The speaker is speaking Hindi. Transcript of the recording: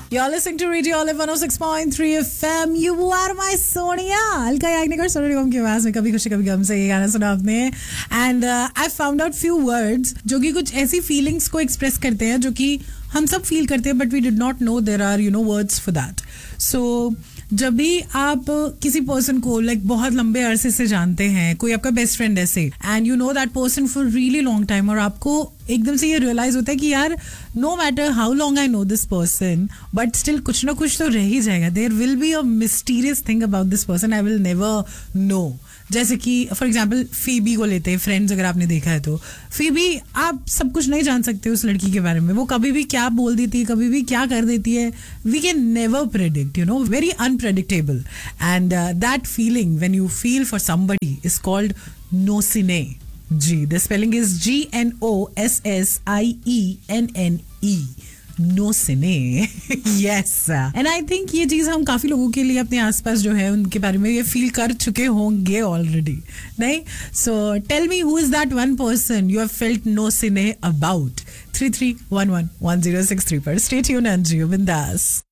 You're listening to Radio Olive 106.3 FM. You are my Sonia. Alka Yagnik और सोनू निगम की आवाज में कभी खुशी कभी गम से ये गाना सुना आपने. And I found out few words जो कि कुछ ऐसी feelings को express करते हैं जो कि हम सब feel करते हैं, but we did not know there are words for that. So जब भी आप किसी पर्सन को बहुत लंबे अरसे से जानते हैं, कोई आपका बेस्ट फ्रेंड ऐसे, and you know that person for really long time, और आपको एकदम से ये रियलाइज होता है कि यार no matter how long I know this person, but still कुछ ना कुछ तो रह ही जाएगा. There will be a mysterious thing about this person I will never know. जैसे कि फॉर एग्जाम्पल फीबी को लेते हैं, फ्रेंड्स अगर आपने देखा है तो फीबी, आप सब कुछ नहीं जान सकते उस लड़की के बारे में. वो कभी भी क्या बोल देती है, कभी भी क्या कर देती है, we can never predict, very unpredictable. And that feeling when you feel for somebody is called नोसिने. Ji, the spelling is GNOSSIENNE. नोसिने. Yes. And I think ये चीज हम काफी लोगों के लिए अपने आसपास जो है उनके बारे में ये फील कर चुके होंगे ऑलरेडी, नहीं? So tell me who is that one person you have felt नोसिने about. 33111063 पर स्टे ट्यून्ड एंड जियो बिंदास.